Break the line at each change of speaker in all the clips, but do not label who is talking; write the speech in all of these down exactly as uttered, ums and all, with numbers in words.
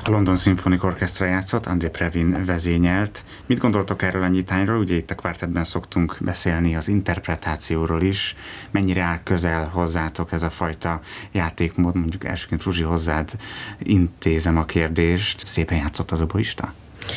A London Symphony Orchestra játszott, André Previn vezényelt. Mit gondoltok erről a nyitányról? Ugye itt a kvártetben szoktunk beszélni az interpretációról is. Mennyire áll közel hozzátok ez a fajta játékmód? Mondjuk elsőként Fruzsi, hozzád intézem a kérdést. Szépen játszott az oboista?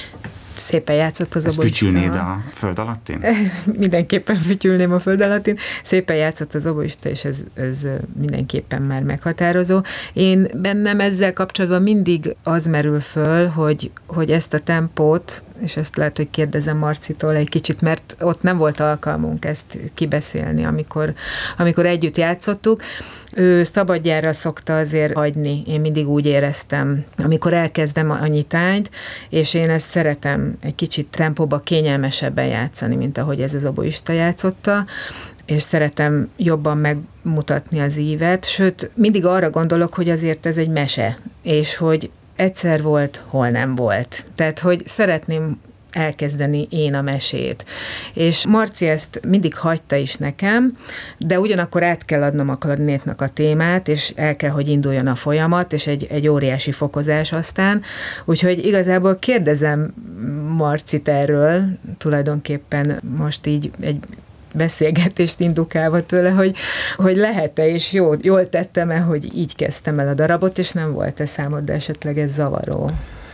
Szépen játszott az oboista.
Ezt fütyülnéd a föld alattin?
Mindenképpen fütyülném a föld alattin. Szépen játszott az oboista, és ez, ez mindenképpen már meghatározó. Én bennem ezzel kapcsolatban mindig az merül föl, hogy, hogy ezt a tempót, és ezt lehet, hogy kérdezem Marcitól egy kicsit, mert ott nem volt alkalmunk ezt kibeszélni, amikor, amikor együtt játszottuk. Ő szabadjára szokta azért hagyni, én mindig úgy éreztem, amikor elkezdem a nyitányt, és én ezt szeretem egy kicsit tempóba kényelmesebben játszani, mint ahogy ez az oboista játszotta, és szeretem jobban megmutatni az ívet, sőt, mindig arra gondolok, hogy azért ez egy mese, és hogy egyszer volt, hol nem volt. Tehát, hogy szeretném elkezdeni én a mesét. És Marci ezt mindig hagyta is nekem, de ugyanakkor át kell adnom a klarinétnak a témát, és el kell, hogy induljon a folyamat, és egy, egy óriási fokozás aztán. Úgyhogy igazából kérdezem Marcit erről, tulajdonképpen most így egy beszélgetést indukálva tőle, hogy, hogy lehet-e, és jó, jól tettem-e, hogy így kezdtem el a darabot, és nem volt-e számodra esetleg ez zavaró?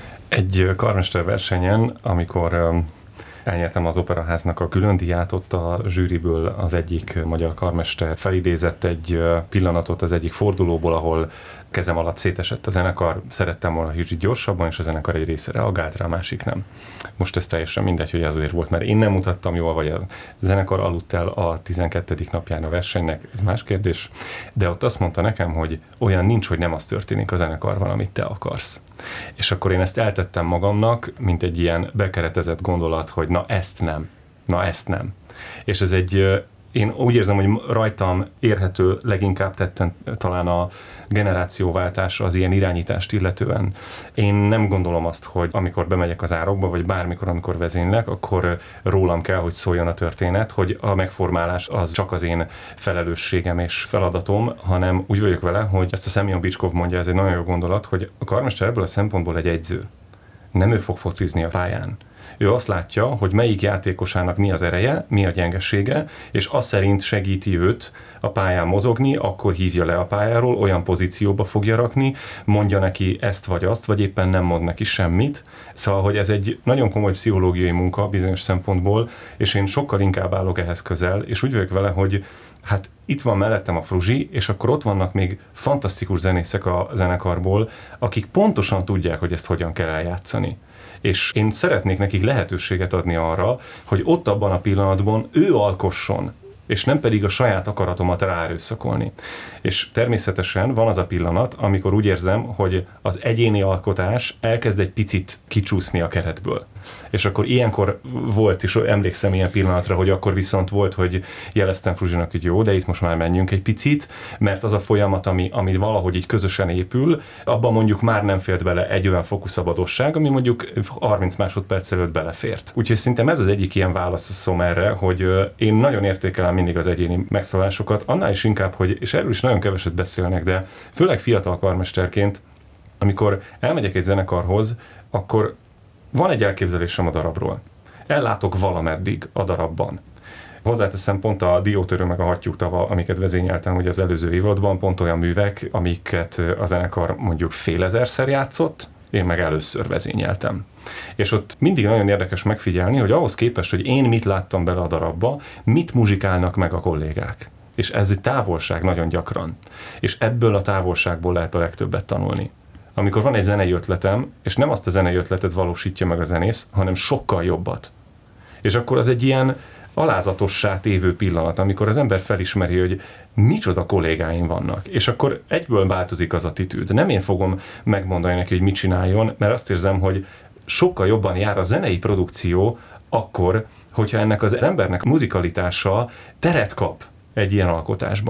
Egy karmesterversenyen, amikor elnyertem az Operaháznak a külön díját, ott a zsűriből az egyik magyar karmester felidézett egy pillanatot az egyik fordulóból, ahol kezem alatt szétesett a zenekar, szerettem volna kicsit gyorsabban, és a zenekar egy része reagált rá, a másik nem. Most ez teljesen mindegy, hogy ez azért volt, mert én nem mutattam jól, vagy a zenekar aludt el a tizenkettedik napján a versenynek, ez más kérdés, de ott azt mondta nekem, hogy olyan nincs, hogy nem az történik a zenekarban, amit te akarsz. És akkor én ezt eltettem magamnak, mint egy ilyen bekeretezett gondolat, hogy na ezt nem, na ezt nem. És ez egy, én úgy érzem, hogy rajtam érhető leginkább tetten talán a generációváltás az ilyen irányítást illetően. Én nem gondolom azt, hogy amikor bemegyek az árokba, vagy bármikor, amikor vezénylek, akkor rólam kell, hogy szóljon a történet, hogy a megformálás az csak az én felelősségem és feladatom, hanem úgy vagyok vele, hogy ezt a Semyon Bicskov mondja, ez egy nagyon jó gondolat, hogy a karmester ebből a szempontból egy egyző. Nem ő fog focizni a pályán. Ő azt látja, hogy melyik játékosának mi az ereje, mi a gyengesége, és az szerint segíti őt a pályán mozogni, akkor hívja le a pályáról, olyan pozícióba fogja rakni, mondja neki ezt vagy azt, vagy éppen nem mond neki semmit. Szóval, hogy ez egy nagyon komoly pszichológiai munka bizonyos szempontból, és én sokkal inkább állok ehhez közel, és úgy vagyok vele, hogy hát itt van mellettem a Fruzsi, és akkor ott vannak még fantasztikus zenészek a zenekarból, akik pontosan tudják, hogy ezt hogyan kell eljátszani. És én szeretnék nekik lehetőséget adni arra, hogy ott abban a pillanatban ő alkosson, és nem pedig a saját akaratomat ráerőszakolni. És természetesen van az a pillanat, amikor úgy érzem, hogy az egyéni alkotás elkezd egy picit kicsúszni a keretből. És akkor ilyenkor volt, és emlékszem ilyen pillanatra, hogy akkor viszont volt, hogy jeleztem Fruzsinak, hogy jó, de itt most már menjünk egy picit, mert az a folyamat, ami, ami valahogy így közösen épül, abban mondjuk már nem fért bele egy olyan fokú szabadosság, ami mondjuk harminc másodperc előtt belefért. Úgyhogy szerintem ez az egyik ilyen válaszom erre, hogy én nagyon értékelem mindig az egyéni megszólásokat, annál is inkább, hogy, és erről is nagyon keveset beszélnek, de főleg fiatal karmesterként, amikor elmegyek egy zenekarhoz, akkor van egy elképzelésem a darabról. Ellátok valameddig a darabban. Hozzáteszem, pont a Diótörő meg a Hattyúk tava, amiket vezényeltem ugye az előző évadban, pont olyan művek, amiket a zenekar mondjuk félezerszer játszott, én meg először vezényeltem. És ott mindig nagyon érdekes megfigyelni, hogy ahhoz képest, hogy én mit láttam bele a darabba, mit muzsikálnak meg a kollégák. És ez egy távolság nagyon gyakran. És ebből a távolságból lehet a legtöbbet tanulni. Amikor van egy zenei ötletem, és nem azt a zenei ötletet valósítja meg a zenész, hanem sokkal jobbat. És akkor az egy ilyen alázatossá tévő pillanat, amikor az ember felismeri, hogy micsoda kollégáim vannak. És akkor egyből változik az attitűd. Nem én fogom megmondani neki, hogy mit csináljon, mert azt érzem, hogy sokkal jobban jár a zenei produkció akkor, hogyha ennek az embernek muzikalitása teret kap egy ilyen alkotásban.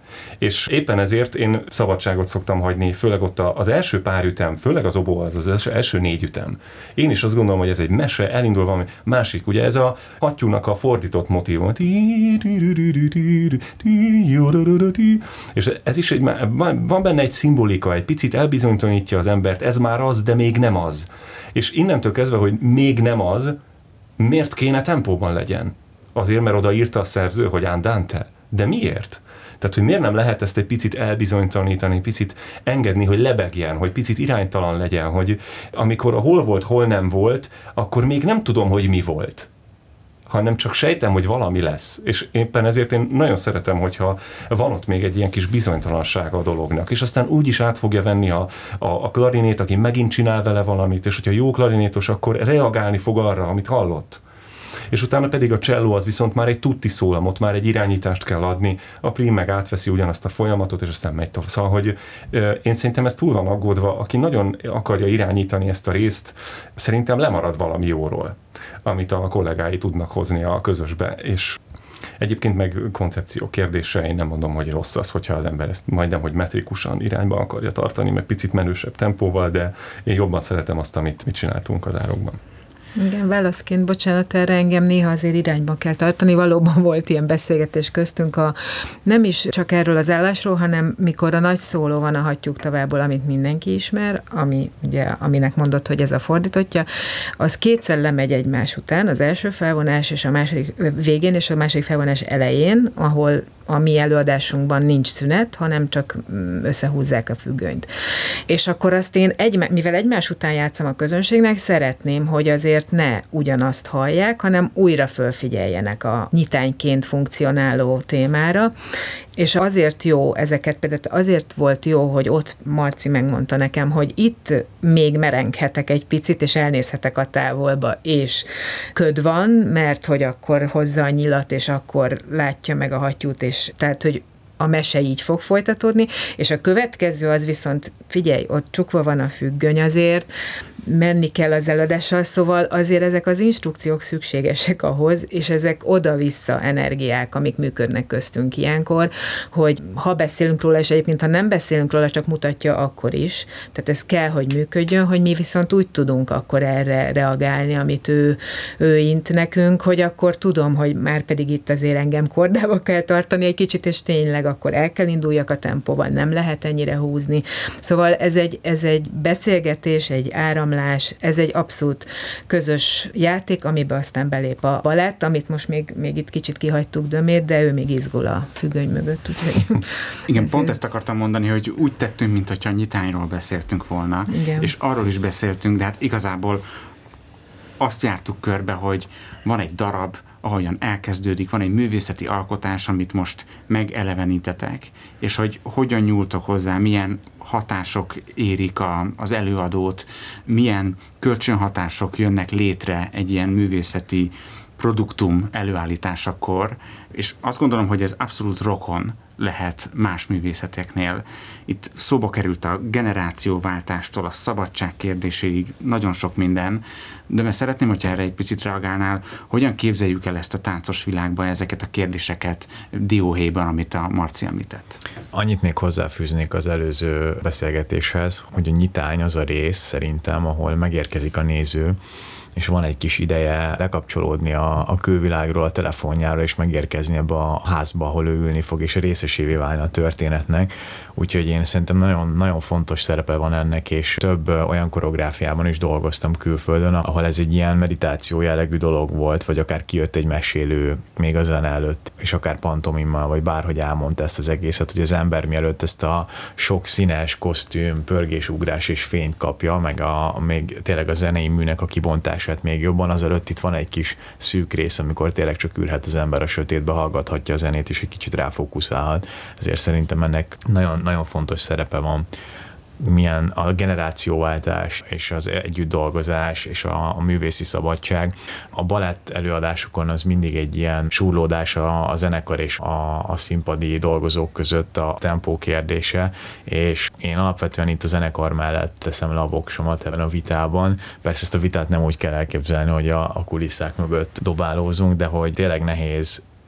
És éppen ezért én szabadságot szoktam hagyni, főleg ott az első pár ütem, főleg az obó az az első, első négy ütem. Én is azt gondolom, hogy ez egy mese, elindul valami másik. Ugye ez a hattyúnak a fordított motívum. És ez is egy, van benne egy szimbolika, egy picit elbizonytalanítja az embert, ez már az, de még nem az. És innentől kezdve, hogy még nem az, miért kéne tempóban legyen? Azért, mert oda írta a szerző, hogy andante. De miért? Tehát, hogy miért nem lehet ezt egy picit elbizonytalanítani, picit engedni, hogy lebegjen, hogy picit iránytalan legyen, hogy amikor a hol volt, hol nem volt, akkor még nem tudom, hogy mi volt, hanem csak sejtem, hogy valami lesz. És éppen ezért én nagyon szeretem, hogyha van ott még egy ilyen kis bizonytalansága a dolognak, és aztán úgy is át fogja venni a, a, a klarinét, aki megint csinál vele valamit, és hogyha jó klarinétos, akkor reagálni fog arra, amit hallott. És utána pedig a cselló az viszont már egy tutti szólam, ott már egy irányítást kell adni, a prim meg átveszi ugyanazt a folyamatot, és aztán megy tovább. Szóval, hogy én szerintem ez túl van aggódva, aki nagyon akarja irányítani ezt a részt, szerintem lemarad valami jóról, amit a kollégái tudnak hozni a közösbe, és egyébként meg koncepció kérdése, én nem mondom, hogy rossz az, hogyha az ember ezt majdnem, hogy metrikusan irányba akarja tartani, meg picit menősebb tempóval, de én jobban szeretem azt, amit mit csináltunk az árokban.
Igen, válaszként, bocsánat, erre engem néha azért irányba kell tartani. Valóban volt ilyen beszélgetés köztünk, a, nem is csak erről az állásról, hanem mikor a nagy szóló van a hattyúk tavából, amit mindenki ismer, ami, ugye, aminek mondott, hogy ez a fordítottja, az kétszer lemegy egymás után, az első felvonás és a második végén, és a második felvonás elején, ahol a mi előadásunkban nincs szünet, hanem csak összehúzzák a függönyt. És akkor azt én, egy, mivel egymás után játszom a közönségnek, szeretném, hogy azért ne ugyanazt hallják, hanem újra fölfigyeljenek a nyitányként funkcionáló témára, és azért jó ezeket, például azért volt jó, hogy ott Marci megmondta nekem, hogy itt még merenghetek egy picit, és elnézhetek a távolba, és köd van, mert hogy akkor hozza a nyilat, és akkor látja meg a hattyút, és tehát, hogy a mese így fog folytatódni, és a következő az viszont, figyelj, ott csukva van a függöny azért, menni kell az előadással, szóval azért ezek az instrukciók szükségesek ahhoz, és ezek oda-vissza energiák, amik működnek köztünk ilyenkor, hogy ha beszélünk róla, és egyébként ha nem beszélünk róla, csak mutatja akkor is, tehát ez kell, hogy működjön, hogy mi viszont úgy tudunk akkor erre reagálni, amit ő, ő int nekünk, hogy akkor tudom, hogy már pedig itt azért engem kordába kell tartani egy kicsit, és tényleg akkor el kell induljak a tempóval, nem lehet ennyire húzni. Szóval ez egy, ez egy beszélgetés, egy áramlás, ez egy abszolút közös játék, amiben aztán belép a balett, amit most még, még itt kicsit kihagytuk Dömét, de ő még izgul a függöny mögött. Úgyhogy
igen, pont ezt akartam mondani, hogy úgy tettünk, mintha a nyitányról beszéltünk volna, igen. És arról is beszéltünk, de hát igazából azt jártuk körbe, hogy van egy darab, ahogyan elkezdődik, van egy művészeti alkotás, amit most megelevenítetek, és hogy hogyan nyúltok hozzá, milyen hatások érik a, az előadót, milyen kölcsönhatások jönnek létre egy ilyen művészeti produktum előállításakor, és azt gondolom, hogy ez abszolút rokon lehet más művészeteknél. Itt szóba került a generációváltástól a szabadság kérdéséig nagyon sok minden, de mert szeretném, hogyha erre egy picit reagálnál, hogyan képzeljük el ezt a táncos világban ezeket a kérdéseket dióhéjban, amit a Marci említett.
Annyit még hozzáfűznék az előző beszélgetéshez, hogy a nyitány az a rész szerintem, ahol megérkezik a néző, és van egy kis ideje lekapcsolódni a, a külvilágról, a telefonjára, és megérkezni ebbe a házba, ahol ő ülni fog, és részesévé válni a történetnek. Úgyhogy én szerintem nagyon, nagyon fontos szerepe van ennek, és több olyan koreográfiában is dolgoztam külföldön, ahol ez egy ilyen meditáció jellegű dolog volt, vagy akár kijött egy mesélő még a zene előtt, és akár pantomimmal, vagy bárhogy elmondta ezt az egészet, hogy az ember mielőtt ezt a sok színes kosztüm, pörgés, ugrás és fényt kapja, meg a, még tényleg a zenei műnek a kibontását még jobban, azelőtt itt van egy kis szűk rész, amikor tényleg csak ülhet az ember a sötétbe, hallgathatja a zenét, és egy kicsit ráfókuszálhat. Ezért szerintem ennek nagyon, nagyon fontos szerepe van. Milyen a generációváltás és az együtt dolgozás és a, a művészi szabadság. A balett előadásokon az mindig egy ilyen súrlódás a, a zenekar és a, a színpadi dolgozók között a tempó kérdése, és én alapvetően itt a zenekar mellett teszem le a voksomat ebben a vitában. Persze ezt a vitát nem úgy kell elképzelni, hogy a, a kulisszák mögött dobálózunk, de hogy tényleg nehéz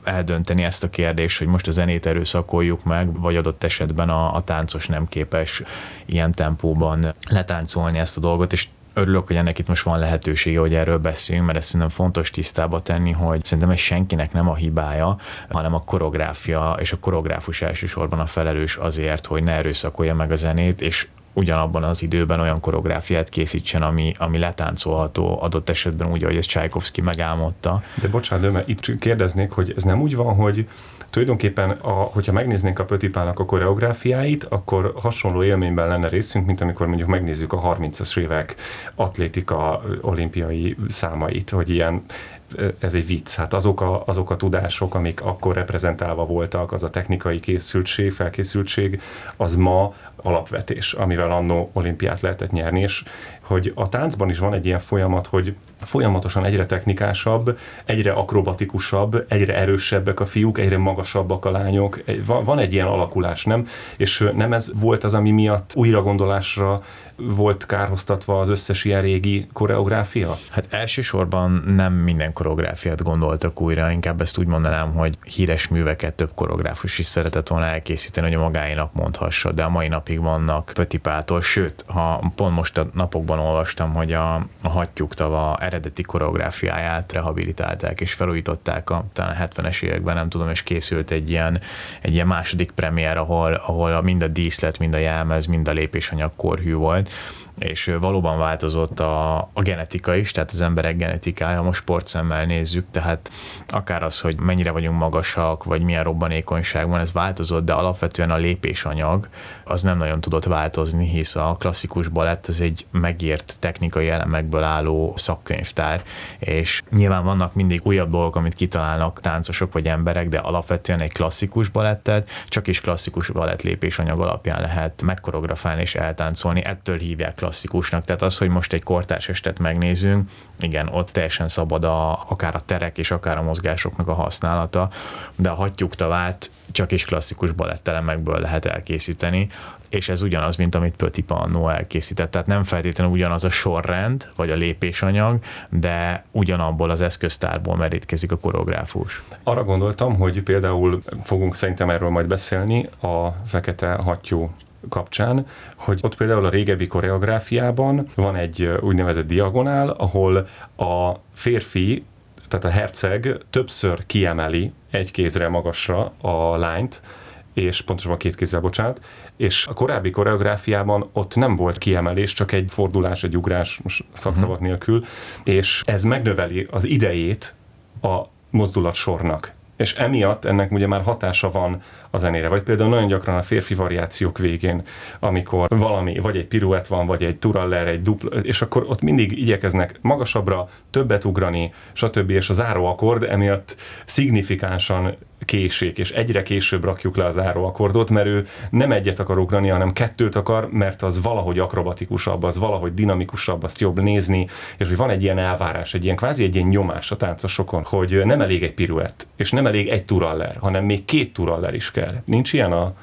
eldönteni ezt a kérdést, hogy most a zenét erőszakoljuk meg, vagy adott esetben a, a táncos nem képes ilyen tempóban letáncolni ezt a dolgot, és örülök, hogy ennek itt most van lehetősége, hogy erről beszéljünk, mert ezt szerintem fontos tisztába tenni, hogy szerintem ez senkinek nem a hibája, hanem a koreográfia, és a koreográfus elsősorban a felelős azért, hogy ne erőszakolja meg a zenét, és ugyanabban az időben olyan koreográfiát készítsen, ami, ami letáncolható adott esetben úgy, ahogy ezt Csajkovszki megálmodta.
De bocsánat, de mert itt kérdeznék, hogy ez nem úgy van, hogy tulajdonképpen, a, hogyha megnéznénk a Petipa-nak a koreográfiáit, akkor hasonló élményben lenne részünk, mint amikor mondjuk megnézzük a harmincas évek atlétika olimpiai számait, hogy ilyen, ez egy vicc, hát azok a, azok a tudások, amik akkor reprezentálva voltak, az a technikai készültség, felkészültség, az ma alapvetés, amivel annó olimpiát lehetett nyerni, és hogy a táncban is van egy ilyen folyamat, hogy folyamatosan egyre technikásabb, egyre akrobatikusabb, egyre erősebbek a fiúk, egyre magasabbak a lányok. Van egy ilyen alakulás, nem? És nem ez volt az, ami miatt újragondolásra volt kárhoztatva az összes ilyen régi koreográfia?
Hát elsősorban nem minden koreográfiát gondoltak újra, inkább ezt úgy mondanám, hogy híres műveket több koreográfus is szeretett volna elkészíteni, hogy a magáénak mondhassa, de a mai napig vannak Petipától, sőt, ha pont most a napokban olvastam, hogy a, a Hattyúktava eredeti koreográfiáját rehabilitálták és felújították a talán hetvenes években, nem tudom, és készült egy ilyen, egy ilyen második premier, ahol, ahol mind a díszlet, mind a jelmez, mind a lépésanyag korhű volt, és valóban változott a, a genetika is, tehát az emberek genetikája, ha most sportszemmel nézzük, tehát akár az, hogy mennyire vagyunk magasak, vagy milyen robbanékonyság van, ez változott, de alapvetően a lépésanyag az nem nagyon tudott változni, hisz a klasszikus balett az egy megírt technikai elemekből álló szakkönyvtár, és nyilván vannak mindig újabb dolgok, amit kitalálnak táncosok vagy emberek, de alapvetően egy klasszikus balettet csak is klasszikus balett lépésanyag alapján lehet megkoreografálni és eltáncolni, ettől hívják klasszikusnak. Tehát az, hogy most egy kortárs estet megnézünk, igen, ott teljesen szabad a, akár a terek és akár a mozgásoknak a használata, de a Hattyúktavát csak is klasszikus balettelemekből lehet elkészíteni, és ez ugyanaz, mint amit Petipa annó elkészített. Tehát nem feltétlenül ugyanaz a sorrend, vagy a lépésanyag, de ugyanabból az eszköztárból merítkezik a koreográfus.
Arra gondoltam, hogy például fogunk szerintem erről majd beszélni a Fekete Hattyú kapcsán, hogy ott például a régebbi koreográfiában van egy úgynevezett diagonál, ahol a férfi, tehát a herceg többször kiemeli egy kézre magasra a lányt, és pontosabban két kézzel, bocsánat, és a korábbi koreográfiában ott nem volt kiemelés, csak egy fordulás, egy ugrás, most szakszavak nélkül, és ez megnöveli az idejét a mozdulatsornak. És emiatt ennek ugye már hatása van a zenére. Vagy például nagyon gyakran a férfi variációk végén, amikor valami, vagy egy piruett van, vagy egy turaller, egy dupla, és akkor ott mindig igyekeznek magasabbra, többet ugrani, stb. És a záróakkord emiatt szignifikánsan késik, és egyre később rakjuk le a záróakkordot, mert ő nem egyet akar ugrani, hanem kettőt akar, mert az valahogy akrobatikusabb, az valahogy dinamikusabb, azt jobb nézni, és hogy van egy ilyen elvárás, egy ilyen kvázi egy ilyen nyomás a táncosokon, hogy nem elég egy piruett, és nem elég egy turaller, hanem még két turaller is kell. Nincs ilyen a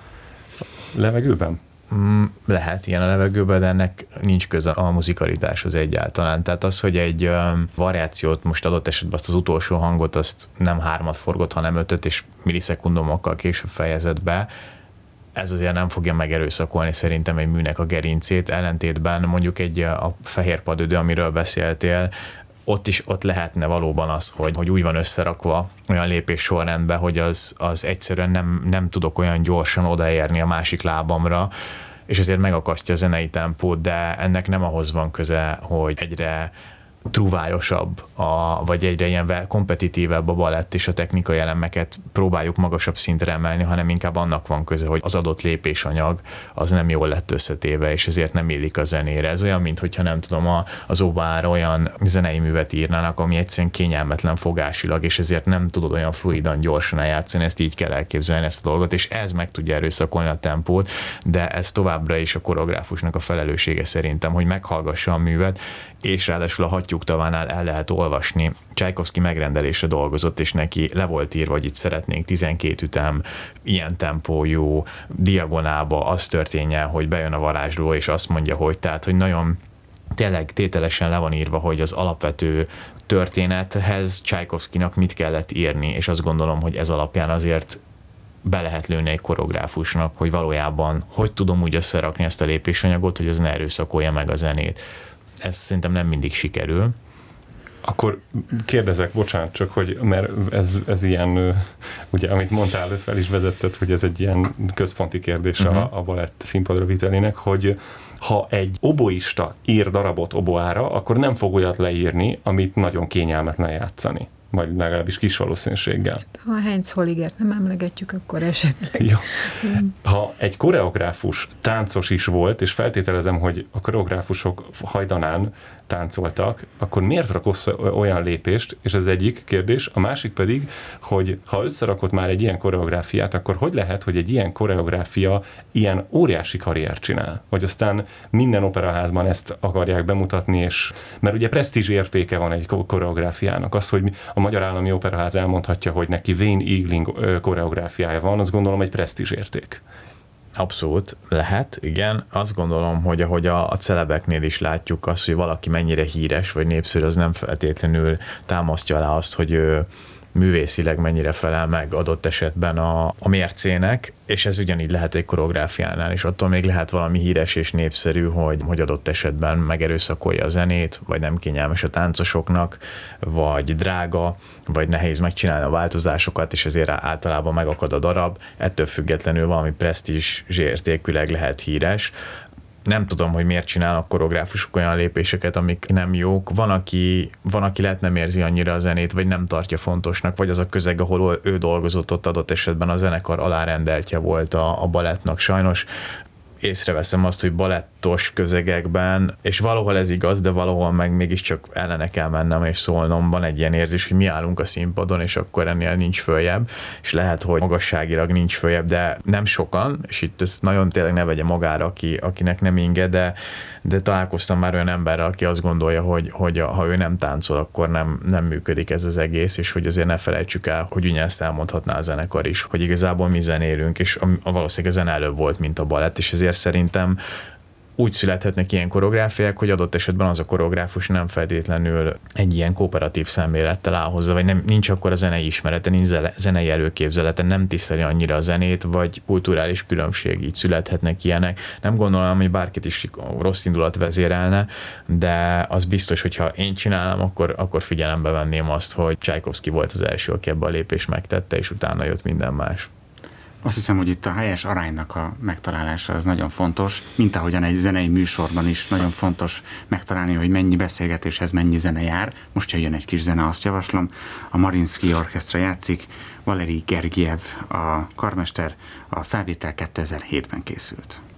levegőben?
Lehet ilyen a levegőben, de ennek nincs köze a muzikalitáshoz egyáltalán. Tehát az, hogy egy um, variációt, most adott esetben azt az utolsó hangot, azt nem hármat forgott, hanem ötöt, és millisekundumokkal később fejezett be, ez azért nem fogja megerőszakolni szerintem egy műnek a gerincét, ellentétben mondjuk egy a Fehér Padödő, amiről beszéltél, ott is ott lehetne valóban az, hogy, hogy úgy van összerakva olyan lépés sorrendben, hogy az, az egyszerűen nem, nem tudok olyan gyorsan odaérni a másik lábamra, és ezért megakasztja a zenei tempót, de ennek nem ahhoz van köze, hogy egyre trúvályosabb, a, vagy egyre ilyen kompetitívebb a balett, és a technikai elemeket próbáljuk magasabb szintre emelni, hanem inkább annak van köze, hogy az adott lépésanyag az nem jól lett összetéve, és ezért nem illik a zenére. Ez olyan, mintha nem tudom, a, az óvára olyan zenei művet írnának, ami egyszerűen kényelmetlen fogásilag, és ezért nem tudod olyan fluidan, gyorsan eljátszani, ezt így kell elképzelni ezt a dolgot, és ez meg tudja erőszakolni a tempót, de ez továbbra is a koreográfusnak a felelőssége szerintem, hogy meghallgassa a művet, és ráadásul a Hattyúktavánál el lehet olvasni. Csajkovszki megrendelésre dolgozott, és neki le volt írva, hogy itt szeretnénk tizenkét ütem, ilyen tempójú, diagonálba az történjen, hogy bejön a varázsló, és azt mondja, hogy tehát, hogy nagyon tényleg tételesen le van írva, hogy az alapvető történethez Csajkovszkinak mit kellett írni, és azt gondolom, hogy ez alapján azért be lehet lőni egy koreográfusnak, hogy valójában hogy tudom úgy összerakni ezt a lépésanyagot, hogy az ne erőszakolja meg a zenét. Ez szerintem nem mindig sikerül.
Akkor kérdezek, bocsánat, csak hogy, mert ez, ez ilyen, ugye, amit mondtál, fel is vezetted, hogy ez egy ilyen központi kérdés uh-huh. a, a balett színpadra vitelének, hogy ha egy oboista ír darabot oboára, akkor nem fog olyat leírni, amit nagyon kényelmetlen játszani. Vagy legalábbis kis valószínűséggel.
Ha a Heinz Holligert nem emlegetjük, akkor esetleg.
Jó. Ha egy koreográfus táncos is volt, és feltételezem, hogy a koreográfusok hajdanán táncoltak, akkor miért rakosz olyan lépést, és ez egyik kérdés, a másik pedig, hogy ha összerakott már egy ilyen koreográfiát, akkor hogy lehet, hogy egy ilyen koreográfia ilyen óriási karriert csinál? Vagy aztán minden operaházban ezt akarják bemutatni, és mert ugye presztízs értéke van egy koreográfiának. Az, hogy a Magyar Állami Operaház elmondhatja, hogy neki Wayne Eagling koreográfiája van, az gondolom egy presztízs érték.
Abszolút lehet, igen. Azt gondolom, hogy ahogy a, a celebeknél is látjuk azt, hogy valaki mennyire híres vagy népszerű, az nem feltétlenül támasztja alá azt, hogy ő művészileg mennyire felel meg adott esetben a, a mércének, és ez ugyanígy lehet egy koreográfiánál, és attól még lehet valami híres és népszerű, hogy, hogy adott esetben megerőszakolja a zenét, vagy nem kényelmes a táncosoknak, vagy drága, vagy nehéz megcsinálni a változásokat, és ezért általában megakad a darab. Ettől függetlenül valami presztízs értékűleg lehet híres. Nem tudom, hogy miért csinálnak koreográfusok olyan lépéseket, amik nem jók. Van, aki, van, aki lehet nem érzi annyira a zenét, vagy nem tartja fontosnak, vagy az a közeg, ahol ő dolgozott, ott adott esetben a zenekar alárendeltje volt a, a balettnak sajnos. Észreveszem azt, hogy balettos közegekben, és valahol ez igaz, de valahol meg mégiscsak ellene kell mennem és szólnom. Van egy ilyen érzés, hogy mi állunk a színpadon, és akkor ennél nincs följebb, és lehet, hogy magasságilag nincs följebb, de nem sokan, és itt ezt nagyon tényleg ne vegye magára, aki, akinek nem inge, de, de találkoztam már olyan emberrel, aki azt gondolja, hogy, hogy a, ha ő nem táncol, akkor nem, nem működik ez az egész, és hogy azért ne felejtsük el, hogy ugyanezt elmondhatná a zenekar is, hogy igazából mi zenélünk, és a, a valószínűleg a zene előbb volt, mint a balett, és ezért szerintem úgy születhetnek ilyen koreográfiák, hogy adott esetben az a koreográfus nem feltétlenül egy ilyen kooperatív szemlélettel áll hozzá, vagy nem, nincs akkor a zenei ismerete, nincs zenei előképzelete, nem tiszteli annyira a zenét, vagy kulturális különbség, így születhetnek ilyenek. Nem gondolom, hogy bárkit is rossz indulat vezérelne, de az biztos, hogy ha én csinálom, akkor, akkor figyelembe venném azt, hogy Csajkovszki volt az első, aki ebbe a lépést megtette, és utána jött minden más.
Azt hiszem, hogy itt a helyes aránynak a megtalálása az nagyon fontos, mint ahogyan egy zenei műsorban is nagyon fontos megtalálni, hogy mennyi beszélgetéshez mennyi zene jár. Most jön egy kis zene, azt javaslom. A Mariinsky Orchestra játszik, Valeri Gergiev a karmester, a felvétel kétezer-hétben készült.